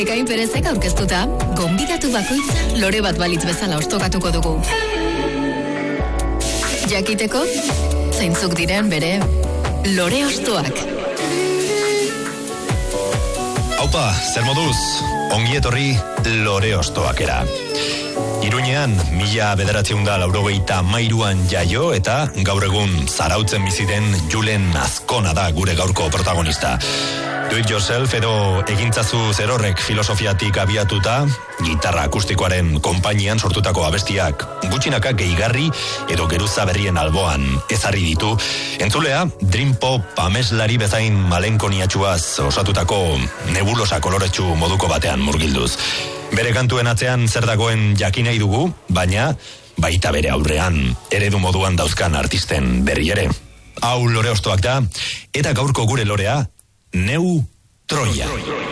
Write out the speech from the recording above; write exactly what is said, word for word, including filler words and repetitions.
Ekain Perezek aurkeztuta, gonbidatu bakoitza lore bat balitz bezala ostokatuko dugu. Jakiteko, zeintzuk diren bere lore ostoak. Aupa, zer moduz, ongi etorri lore ostoakera. Iruñean, mila bederatziehun eta laurogeita hamairuan jaio eta gaur egun Zarautzen bizi den Julen Azkona da gure gaurko protagonista. Do it yourself edo egintzazu zerorrek filosofiatik abiatuta, gitarra akustikoaren konpainian sortutako abestiak gutxinaka gehigarri edo geruza berrien alboan ezarri ditu. Entzulea, dream pop ameslari bezain malenkoniatsuaz osatutako nebulosa koloretsu moduko batean murgilduz. Bere kantuen atzean zer dagoen jakin nahi dugu, baina baita bere aurrean eredu moduan dauzkan artisten berri ere. Hau lore ostoak da, eta gaurko gure lorea, Neu Troia.